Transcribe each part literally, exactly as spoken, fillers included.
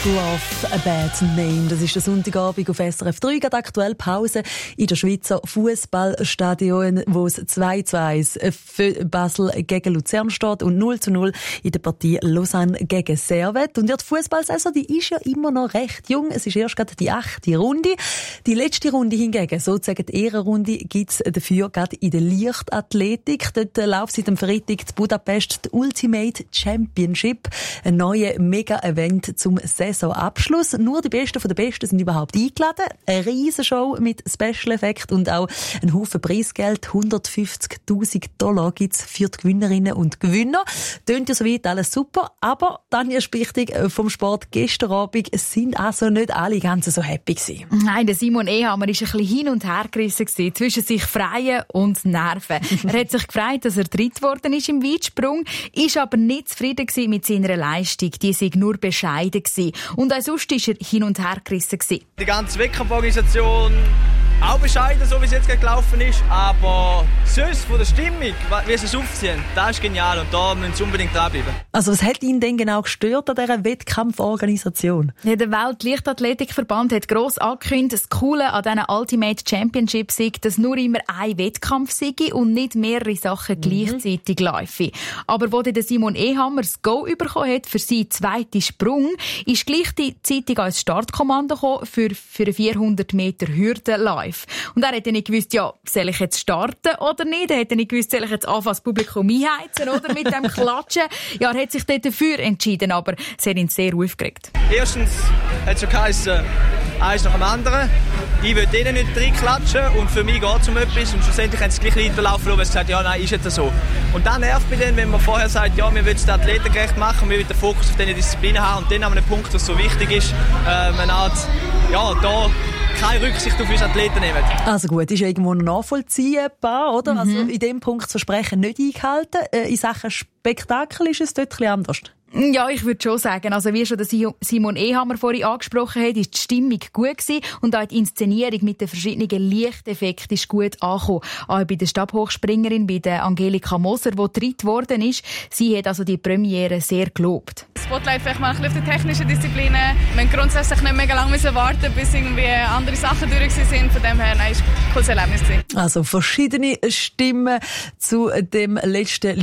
Graph, a bad name. Das ist der Sonntagabend auf S R F drei. Gerade aktuell Pause in der Schweizer Fußballstadion, wo es zwei zu eins für Basel gegen Luzern steht und null zu null in der Partie Lausanne gegen Servette. Und ja, die Fußballsaison, die ist ja immer noch recht jung. Es ist erst gerade die achte Runde. Die letzte Runde hingegen, sozusagen die Ehrenrunde, gibt's dafür gerade in der Leichtathletik. Dort läuft seit dem Freitag in Budapest die Ultimate Championship. Ein neues Mega-Event zum Saisonabschluss. Nur die Besten von den Besten sind überhaupt eingeladen. Eine Riesenshow mit Special-Effekt und auch ein Haufen Preisgeld. hundertfünfzigtausend Dollar gibt's für die Gewinnerinnen und Gewinner. Tönt ja soweit alles super. Aber Tanja Spichtig vom Sport gestern Abend sind also nicht alle ganz so happy gewesen. Nein, der Simon Ehammer war ein bisschen hin und her gerissen gewesen, zwischen sich Freien und Nerven. Er hat sich gefreut, dass er dritt geworden ist im Weitsprung, ist aber nicht zufrieden gewesen mit seiner Leistung. Die sei nur bescheiden gewesen. Und auch sonst war er hin und her gerissen gewesen. Die ganze Wettkampforganisation auch bescheiden, so wie es jetzt gelaufen ist, aber sonst von der Stimmung, wie sie es aufziehen, das ist genial und da müssen sie unbedingt dranbleiben. Also was hat ihn denn genau gestört an dieser Wettkampforganisation? Ja, der Weltleichtathletikverband hat gross angekündigt, das Coole an diesen Ultimate Championship sei, dass nur immer ein Wettkampf sei und nicht mehrere Sachen gleichzeitig mhm. laufen. Aber wo der Simon Ehammer das Go bekommen hat für seinen zweiten Sprung, ist gleichzeitig als Startkommando gekommen für, für einen vierhundert Meter Hürdenlauf. Und er hätte nicht gewusst, ja, soll ich jetzt starten oder nicht? Er hätte nicht gewusst, soll ich jetzt anfangen, das Publikum einheizen oder mit dem Klatschen? Ja, er hat sich dort dafür entschieden, aber es hat ihn sehr aufgeregt. Erstens hat es schon geheißen, eins nach dem anderen. Ich will denen nicht reinklatschen und für mich geht es um etwas. Und schlussendlich haben sie gleich weiterlaufen lassen, weil sie gesagt haben, ja, nein, ist jetzt so. Und dann nervt mich dann, wenn man vorher sagt, ja, wir wollen es den Athleten gerecht machen, wir wollen den Fokus auf diese Disziplinen haben und dann an einem Punkt, was so wichtig ist, äh, man hat, ja, da keine Rücksicht auf uns Athleten nehmen. Also gut, ist ja irgendwo nachvollziehbar, oder? Mhm. Also in dem Punkt das Versprechen nicht eingehalten. Äh, in Sachen Spektakel ist es dort ein bisschen anders. Ja, ich würde schon sagen, also wie schon der Simon Ehammer vorhin angesprochen hat, ist die Stimmung gut gewesen und auch die Inszenierung mit den verschiedenen Lichteffekten ist gut angekommen. Auch bei der Stabhochspringerin, bei der Angelika Moser, die dritt geworden ist, sie hat also die Premiere sehr gelobt. Spotlight vielleicht mal ein bisschen auf die technischen Disziplinen. Wir mussten grundsätzlich nicht mega lange warten, bis irgendwie andere Sachen durch sind. Von dem her, nein, ist ein cooles Erlebnis gewesen. Also verschiedene Stimmen zu dem letzten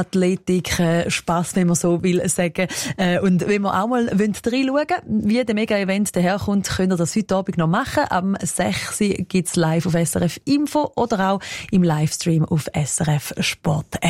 Leichtathletik-Spass, wenn man so will sagen. Und wenn wir auch mal reinschauen wollen, wie der Mega-Event daherkommt, könnt ihr das heute Abend noch machen. Am sechs Uhr gibt es live auf S R F Info oder auch im Livestream auf S R F Sport.